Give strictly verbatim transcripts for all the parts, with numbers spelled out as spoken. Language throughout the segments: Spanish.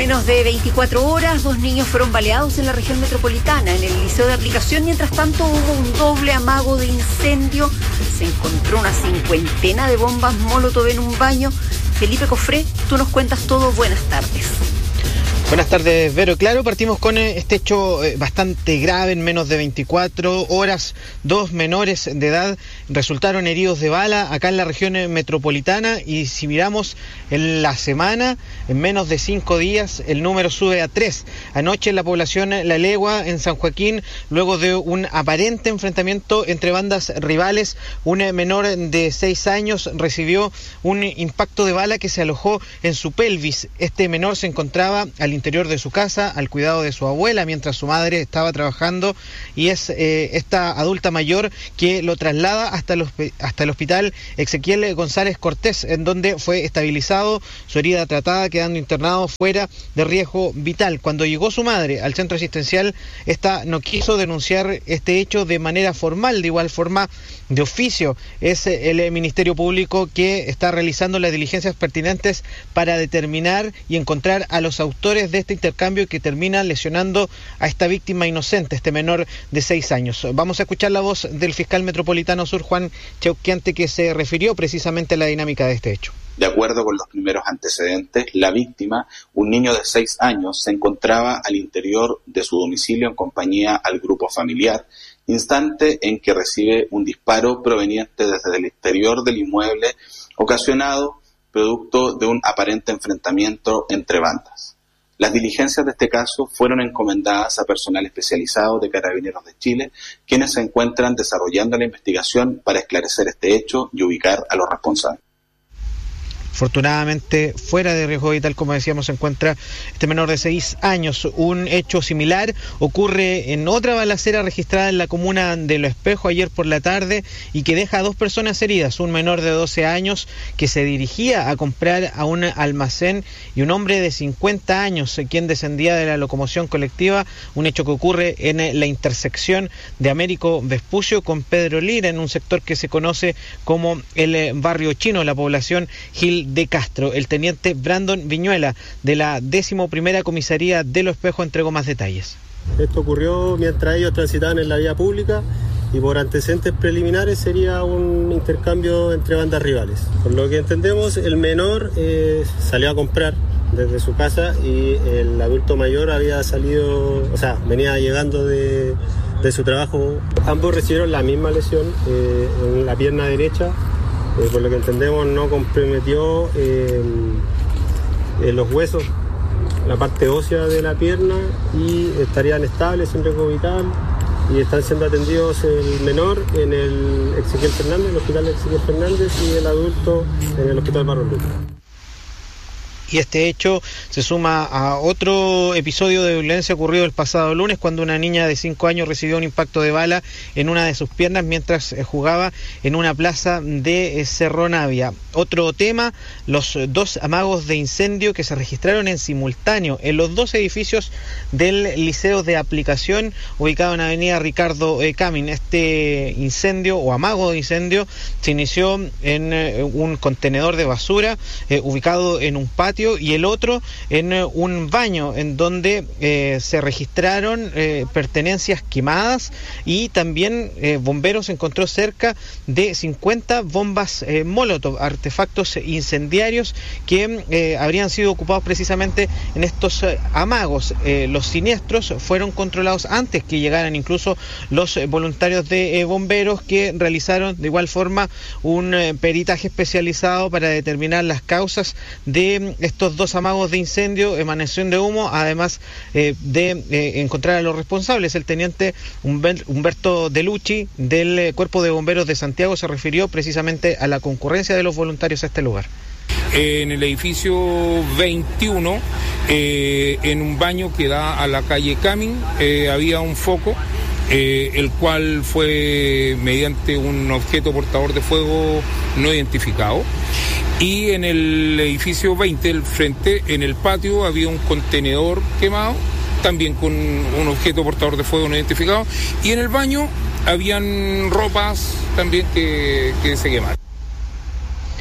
menos de veinticuatro horas, dos niños fueron baleados en la región metropolitana, en el Liceo de Aplicación. Mientras tanto, hubo un doble amago de incendio. Se encontró una cincuentena de bombas Molotov en un baño. Felipe Cofré, tú nos cuentas todo. Buenas tardes. Buenas tardes, Vero. Claro, partimos con este hecho bastante grave. En menos de veinticuatro horas, dos menores de edad resultaron heridos de bala acá en la región metropolitana, y si miramos en la semana, en menos de cinco días, el número sube a tres. Anoche en la población La Legua, en San Joaquín, luego de un aparente enfrentamiento entre bandas rivales, un menor de seis años recibió un impacto de bala que se alojó en su pelvis. Este menor se encontraba al interior de su casa, al cuidado de su abuela, mientras su madre estaba trabajando, y es eh, esta adulta mayor que lo traslada hasta el, hasta el hospital Ezequiel González Cortés, en donde fue estabilizado, su herida tratada, quedando internado fuera de riesgo vital. Cuando llegó su madre al centro asistencial, esta no quiso denunciar este hecho de manera formal. De igual forma, de oficio, es el Ministerio Público que está realizando las diligencias pertinentes para determinar y encontrar a los autores de este intercambio que termina lesionando a esta víctima inocente, este menor de seis años. Vamos a escuchar la voz del fiscal metropolitano sur, Juan Cheuquiante, que se refirió precisamente a la dinámica de este hecho. De acuerdo con los primeros antecedentes, la víctima, un niño de seis años, se encontraba al interior de su domicilio en compañía al grupo familiar, instante en que recibe un disparo proveniente desde el exterior del inmueble, ocasionado producto de un aparente enfrentamiento entre bandas. Las diligencias de este caso fueron encomendadas a personal especializado de Carabineros de Chile, quienes se encuentran desarrollando la investigación para esclarecer este hecho y ubicar a los responsables. Afortunadamente, fuera de riesgo vital, como decíamos, se encuentra este menor de seis años. Un hecho similar ocurre en otra balacera registrada en la comuna de Lo Espejo ayer por la tarde, y que deja a dos personas heridas. Un menor de doce años que se dirigía a comprar a un almacén, y un hombre de cincuenta años quien descendía de la locomoción colectiva. Un hecho que ocurre en la intersección de Américo Vespucio con Pedro Lira, en un sector que se conoce como el barrio chino, la población Gil de Castro. El teniente Brandon Viñuela, de la décimo primera comisaría de Lo Espejo, entregó más detalles. Esto ocurrió mientras ellos transitaban en la vía pública, y por antecedentes preliminares sería un intercambio entre bandas rivales. Por lo que entendemos, el menor eh, salió a comprar desde su casa, y el adulto mayor había salido, o sea, venía llegando de, de su trabajo. Ambos recibieron la misma lesión eh, en la pierna derecha. Eh, por lo que entendemos, no comprometió eh, eh, los huesos, la parte ósea de la pierna, y estarían estables, sin riesgo vital, y están siendo atendidos el menor en el Ezequiel Fernández, el hospital Ezequiel Fernández, y el adulto en el hospital Barros Luco. Y este hecho se suma a otro episodio de violencia ocurrido el pasado lunes, cuando una niña de cinco años recibió un impacto de bala en una de sus piernas mientras jugaba en una plaza de Cerro Navia. Otro tema, los dos amagos de incendio que se registraron en simultáneo en los dos edificios del Liceo de Aplicación, ubicado en avenida Ricardo Camin. Este incendio o amago de incendio se inició en un contenedor de basura eh, ubicado en un patio, y el otro en un baño, en donde eh, se registraron eh, pertenencias quemadas, y también eh, bomberos encontró cerca de cincuenta bombas eh, Molotov, artefactos incendiarios que eh, habrían sido ocupados precisamente en estos eh, amagos. Eh, los siniestros fueron controlados antes que llegaran incluso los eh, voluntarios de eh, bomberos, que realizaron de igual forma un eh, peritaje especializado para determinar las causas de estos dos amagos de incendio, emanación de humo, además eh, de eh, encontrar a los responsables. El teniente Humberto Delucci, del eh, Cuerpo de Bomberos de Santiago, se refirió precisamente a la concurrencia de los voluntarios a este lugar. En el edificio veintiuno, eh, en un baño que da a la calle Camin, eh, había un foco, eh, el cual fue mediante un objeto portador de fuego no identificado. Y en el edificio veinte, el frente, en el patio, había un contenedor quemado, también con un objeto portador de fuego no identificado. Y en el baño habían ropas también que, que se quemaron.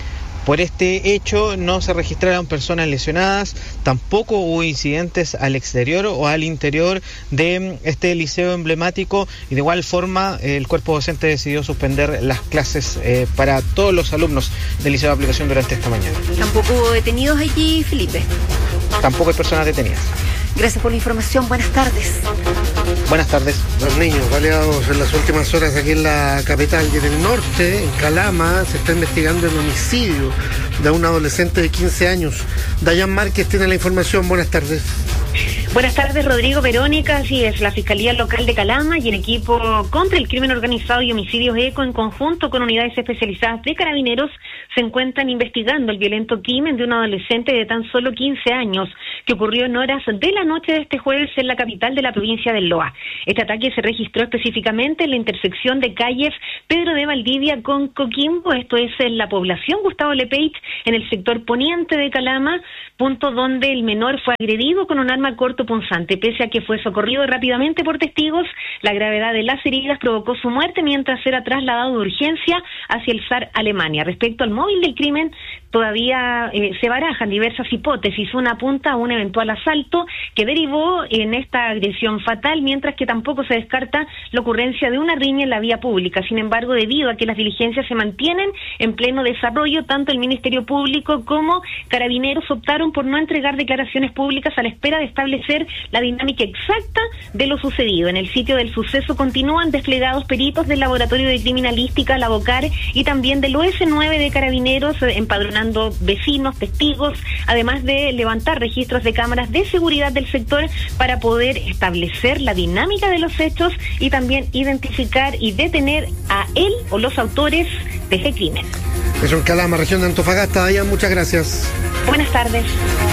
Por este hecho no se registraron personas lesionadas, tampoco hubo incidentes al exterior o al interior de este liceo emblemático, y de igual forma el cuerpo docente decidió suspender las clases eh, para todos los alumnos del liceo de aplicación durante esta mañana. Tampoco hubo detenidos allí, Felipe. Tampoco hay personas detenidas. Gracias por la información. Buenas tardes. Buenas tardes. Los niños baleados en las últimas horas aquí en la capital y en el norte, en Calama, se está investigando el homicidio de un adolescente de quince años. Dayan Márquez tiene la información. Buenas tardes. Buenas tardes, Rodrigo, Verónica. Así es, la Fiscalía Local de Calama y el equipo contra el crimen organizado y homicidios ECO, en conjunto con unidades especializadas de Carabineros, se encuentran investigando el violento crimen de un adolescente de tan solo quince años que ocurrió en horas de la noche de este jueves en la capital de la provincia del Loa. Este ataque se registró específicamente en la intersección de calles Pedro de Valdivia con Coquimbo, esto es en la población Gustavo Lepage, en el sector poniente de Calama, punto donde el menor fue agredido con un arma cortopunzante. Pese a que fue socorrido rápidamente por testigos, la gravedad de las heridas provocó su muerte mientras era trasladado de urgencia hacia el S A R Alemania. Respecto al móvil del crimen, todavía eh, se barajan diversas hipótesis. Una apunta a un eventual asalto que derivó en esta agresión fatal, mientras que tampoco se descarta la ocurrencia de una riña en la vía pública. Sin embargo, debido a que las diligencias se mantienen en pleno desarrollo, tanto el Ministerio Público como Carabineros optaron por no entregar declaraciones públicas a la espera de establecer la dinámica exacta de lo sucedido. En el sitio del suceso continúan desplegados peritos del Laboratorio de Criminalística, la BOCAR, y también del O S nueve de Carabineros, empadronando vecinos, testigos, además de levantar registros de cámaras de seguridad del sector para poder establecer la dinámica de los hechos y también identificar y detener a él o los autores de este crimen. Eso en Calama, región de Antofagasta. Dayan, muchas gracias. Buenas tardes.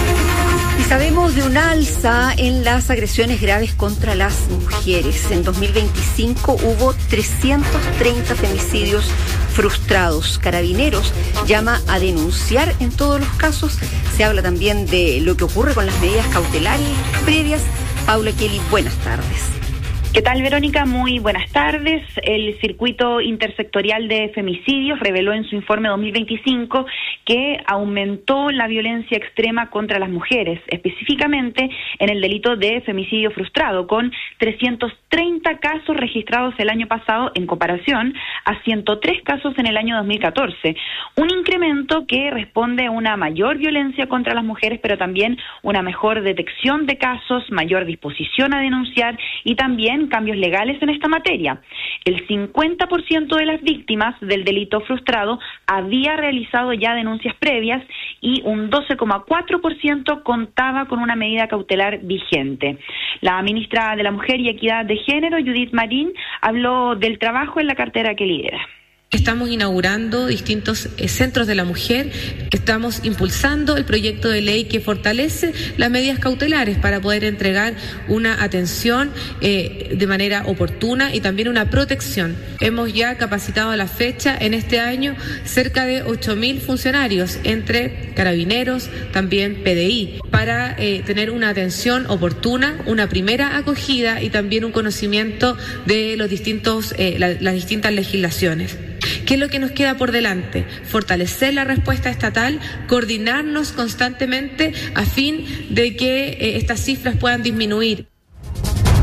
Y sabemos de un alza en las agresiones graves contra las mujeres. En dos mil veinticinco hubo trescientos treinta femicidios frustrados. Carabineros llama a denunciar en todos los casos. Se habla también de lo que ocurre con las medidas cautelares previas. Paula Kelly, buenas tardes. ¿Qué tal, Verónica? Muy buenas tardes. El Circuito Intersectorial de Femicidios reveló en su informe dos mil veinticinco que aumentó la violencia extrema contra las mujeres, específicamente en el delito de femicidio frustrado, con trescientos treinta casos registrados el año pasado en comparación a ciento tres casos en el año dos mil catorce. Un incremento que responde a una mayor violencia contra las mujeres, pero también una mejor detección de casos, mayor disposición a denunciar y también cambios legales en esta materia. El cincuenta por ciento de las víctimas del delito frustrado había realizado ya denuncias previas y un doce coma cuatro por ciento contaba con una medida cautelar vigente. La ministra de la Mujer y Equidad de Género, Judith Marín, habló del trabajo en la cartera que lidera. Estamos inaugurando distintos eh, centros de la mujer, estamos impulsando el proyecto de ley que fortalece las medidas cautelares para poder entregar una atención eh, de manera oportuna y también una protección. Hemos ya capacitado a la fecha en este año cerca de ocho mil funcionarios entre Carabineros, también P D I, para eh, tener una atención oportuna, una primera acogida y también un conocimiento de los distintos, eh, la, las distintas legislaciones. ¿Qué es lo que nos queda por delante? Fortalecer la respuesta estatal, coordinarnos constantemente a fin de que eh, estas cifras puedan disminuir.